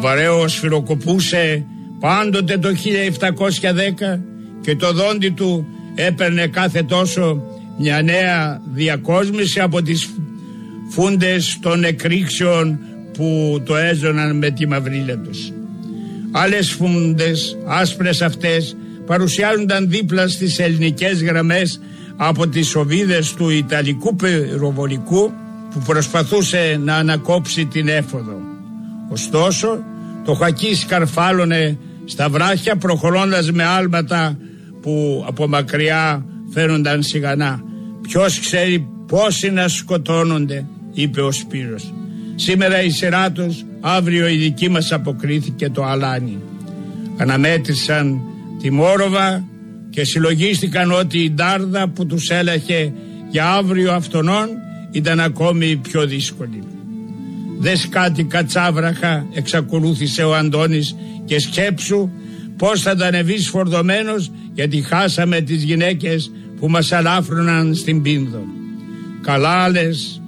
βαρέως σφυροκοπούσε πάντοτε το 1710 και το δόντι του έπαιρνε κάθε τόσο μια νέα διακόσμηση από τις φούντες των εκρήξεων που το έζωναν με τη μαυρίλα τους. Άλλες φούντες, άσπρες αυτές, παρουσιάζονταν δίπλα στις ελληνικές γραμμές από τις οβίδες του Ιταλικού πυροβολικού που προσπαθούσε να ανακόψει την έφοδο. Ωστόσο, το χακί σκαρφάλωνε στα βράχια προχωρώντας με άλματα που από μακριά φαίνονταν σιγανά. «Ποιος ξέρει πόσοι να σκοτώνονται», είπε ο Σπύρος. «Σήμερα η σειρά τους, αύριο η δική μας», αποκρίθηκε το αλάνι. Αναμέτρησαν τη Μόροβα και συλλογίστηκαν ότι η ντάρδα που τους έλαχε για αύριο αυτονών ήταν ακόμη πιο δύσκολη. «Δες κάτι κατσάβραχα», εξακολούθησε ο Αντώνης, «και σκέψου πώς θα τα ανεβείς φορδωμένος, γιατί χάσαμε τις γυναίκες που μας αλάφρωναν στην Πίνδο». «Καλά λες»,